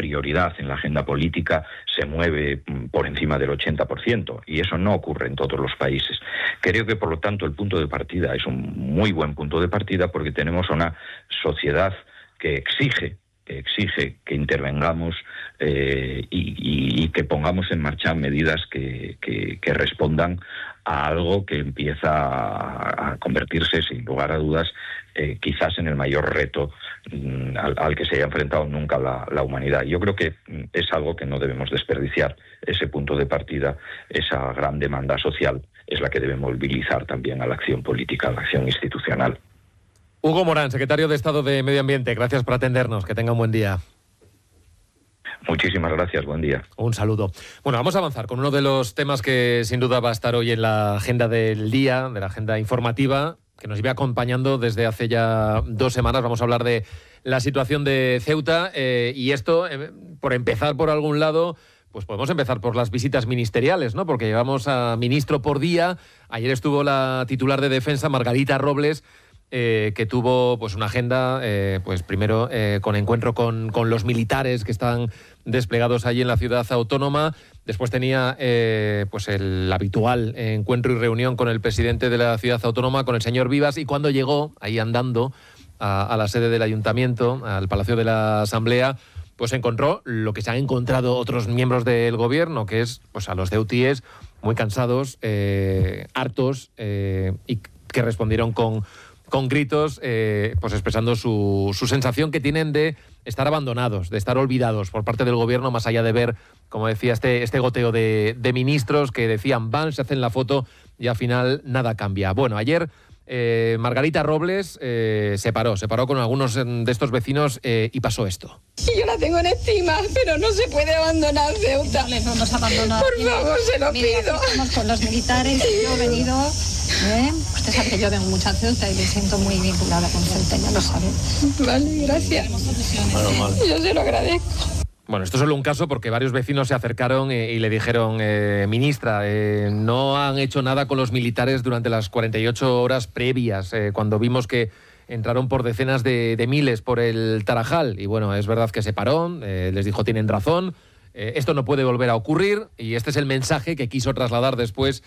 prioridad en la agenda política se mueve por encima del 80%, y eso no ocurre en todos los países. Creo que, por lo tanto, el punto de partida es un muy buen punto de partida, porque tenemos una sociedad que exige que intervengamos y que pongamos en marcha medidas que respondan a algo que empieza a convertirse, sin lugar a dudas, quizás en el mayor reto al que se haya enfrentado nunca la humanidad. Yo creo que es algo que no debemos desperdiciar. Ese punto de partida, esa gran demanda social, es la que debe movilizar también a la acción política, a la acción institucional. Hugo Morán, secretario de Estado de Medio Ambiente, gracias por atendernos, que tenga un buen día. Muchísimas gracias, buen día. Un saludo. Bueno, vamos a avanzar con uno de los temas que sin duda va a estar hoy en la agenda del día, de la agenda informativa, que nos iba acompañando desde hace ya 2 semanas. Vamos a hablar de la situación de Ceuta y esto, por empezar por algún lado, pues podemos empezar por las visitas ministeriales, ¿no? Porque llevamos a ministro por día. Ayer estuvo la titular de Defensa, Margarita Robles, que tuvo pues una agenda, pues primero con encuentro con los militares que están desplegados allí en la ciudad autónoma. Después tenía pues el habitual encuentro y reunión con el presidente de la ciudad autónoma, con el señor Vivas, y cuando llegó ahí andando a la sede del ayuntamiento, al Palacio de la Asamblea, pues encontró lo que se han encontrado otros miembros del gobierno, que es pues a los ceutíes muy cansados, hartos, y que respondieron con gritos, pues expresando su sensación que tienen de estar abandonados, de estar olvidados por parte del gobierno, más allá de ver, como decía, este goteo de ministros que decían van, se hacen la foto y al final nada cambia. Bueno, ayer Margarita Robles se paró con algunos de estos vecinos y pasó esto. Yo la tengo en estima, pero no se puede abandonar Ceuta. No les vamos a abandonar. Por favor, se lo pido. Estamos con los militares, yo he venido. Usted sabe que yo vengo mucho a Ceuta y me siento muy vinculada con Ceuta, ya lo sabe. Vale, gracias. Yo se lo agradezco. Bueno, esto es solo un caso porque varios vecinos se acercaron y le dijeron, ministra, no han hecho nada con los militares durante las 48 horas previas, cuando vimos que entraron por decenas de miles por el Tarajal. Y bueno, es verdad que se paró, les dijo, tienen razón, esto no puede volver a ocurrir, y este es el mensaje que quiso trasladar después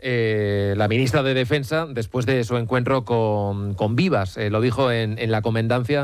la ministra de Defensa, después de su encuentro con Vivas. Lo dijo en la comandancia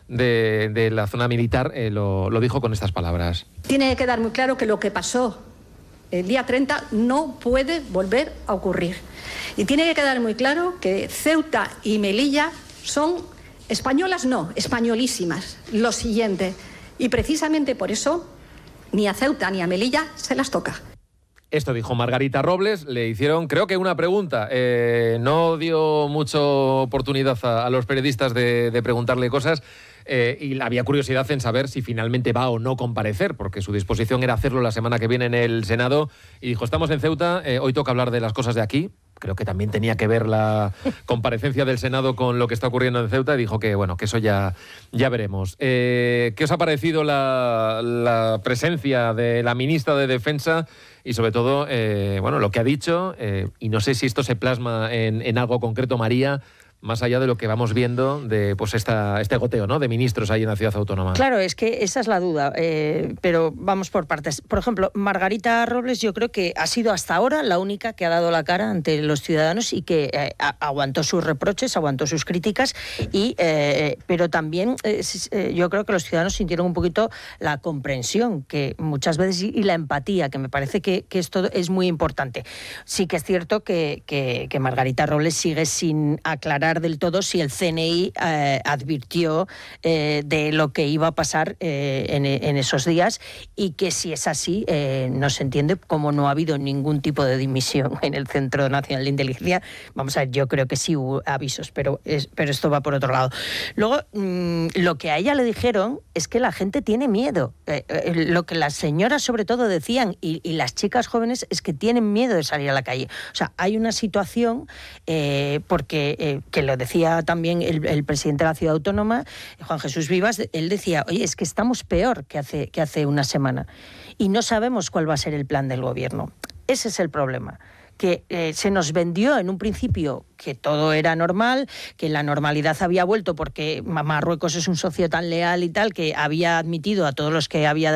de la zona militar, lo dijo con estas palabras. Tiene que quedar muy claro que lo que pasó el día 30 no puede volver a ocurrir. Y tiene que quedar muy claro que Ceuta y Melilla son españolas, no, españolísimas. Lo siguiente. Y precisamente por eso ni a Ceuta ni a Melilla se las toca. Esto dijo Margarita Robles, le hicieron, creo que una pregunta. No dio mucha oportunidad a los periodistas de preguntarle cosas, y había curiosidad en saber si finalmente va o no comparecer, porque su disposición era hacerlo la semana que viene en el Senado, y dijo, estamos en Ceuta, hoy toca hablar de las cosas de aquí. Creo que también tenía que ver la comparecencia del Senado con lo que está ocurriendo en Ceuta, y dijo que bueno, que eso ya veremos. ¿Qué os ha parecido la presencia de la ministra de Defensa y sobre todo bueno, lo que ha dicho, y no sé si esto se plasma en algo concreto, María, más allá de lo que vamos viendo de pues este goteo, ¿no?, de ministros ahí en la ciudad autónoma? Claro, es que esa es la duda, pero vamos por partes. Por ejemplo, Margarita Robles yo creo que ha sido hasta ahora la única que ha dado la cara ante los ciudadanos y que aguantó sus reproches, aguantó sus críticas, pero también yo creo que los ciudadanos sintieron un poquito la comprensión que muchas veces y la empatía, que me parece que esto es muy importante. Sí que es cierto que Margarita Robles sigue sin aclarar del todo si el CNI advirtió de lo que iba a pasar en esos días, y que si es así no se entiende cómo no ha habido ningún tipo de dimisión en el Centro Nacional de Inteligencia. Vamos a ver, yo creo que sí hubo avisos, pero esto va por otro lado. Luego, lo que a ella le dijeron es que la gente tiene miedo. Lo que las señoras sobre todo decían y las chicas jóvenes es que tienen miedo de salir a la calle. O sea, hay una situación porque que lo decía también el presidente de la ciudad autónoma, Juan Jesús Vivas. Él decía, oye, es que estamos peor que hace una semana y no sabemos cuál va a ser el plan del gobierno. Ese es el problema, que se nos vendió en un principio que todo era normal, que la normalidad había vuelto porque Marruecos es un socio tan leal y tal, que había admitido a todos los que había